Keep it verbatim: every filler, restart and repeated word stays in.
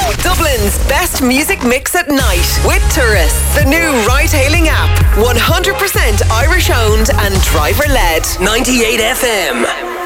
Dublin's best music mix at night with Tourists, the new ride-hailing app. one hundred percent Irish owned and driver led. ninety-eight F M.